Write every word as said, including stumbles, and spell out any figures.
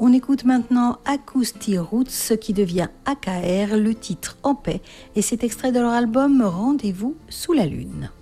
On écoute maintenant Acoustic Roots qui devient A K R, le titre En paix, et c'est extrait de leur album Rendez-vous sous la lune.